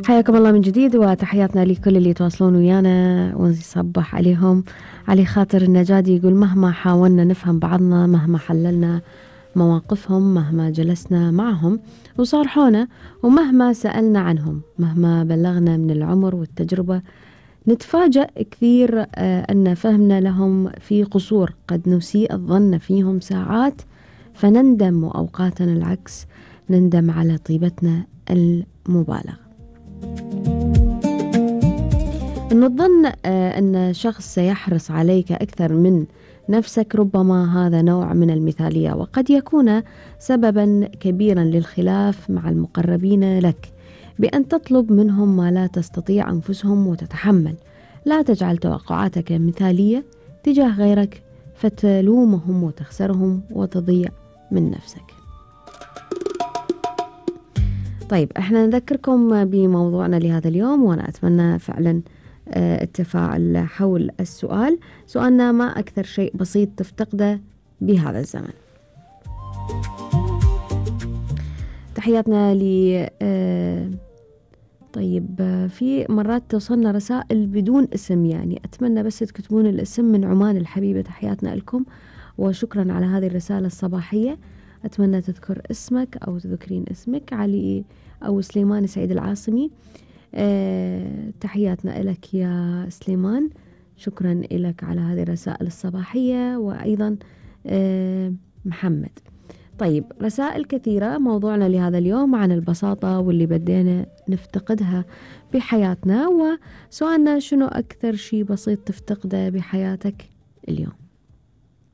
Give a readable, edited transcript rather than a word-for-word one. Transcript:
حياكم الله من جديد وتحياتنا لكل اللي يتواصلون ويانا ونصبح عليهم. علي خاطر النجادي يقول مهما حاولنا نفهم بعضنا، مهما حللنا مواقفهم، مهما جلسنا معهم وصارحونا، ومهما سألنا عنهم، مهما بلغنا من العمر والتجربة، نتفاجأ كثير أن فهمنا لهم في قصور، قد نسيء الظن فيهم ساعات فنندم، وأوقاتنا العكس نندم على طيبتنا المبالغة. أن الظن أن شخص سيحرص عليك أكثر من نفسك، ربما هذا نوع من المثالية، وقد يكون سببا كبيرا للخلاف مع المقربين لك، بأن تطلب منهم ما لا تستطيع أنفسهم وتتحمل. لا تجعل توقعاتك مثالية تجاه غيرك فتلومهم وتخسرهم وتضيع من نفسك. طيب احنا نذكركم بموضوعنا لهذا اليوم، وانا اتمنى فعلا التفاعل حول السؤال. سؤالنا: ما اكثر شيء بسيط تفتقده بهذا الزمن؟ تحياتنا ل طيب في مرات توصلنا رسائل بدون اسم، يعني اتمنى بس تكتبون الاسم. من عمان الحبيبة، تحياتنا لكم وشكرا على هذه الرسالة الصباحية. أتمنى تذكر اسمك أو تذكرين اسمك. علي أو سليمان سعيد العاصمي، تحياتنا لك يا سليمان، شكرا لك على هذه الرسائل الصباحية. وأيضا محمد. طيب رسائل كثيرة. موضوعنا لهذا اليوم عن البساطة واللي بدينا نفتقدها بحياتنا، وسؤالنا: شنو أكثر شيء بسيط تفتقده بحياتك اليوم؟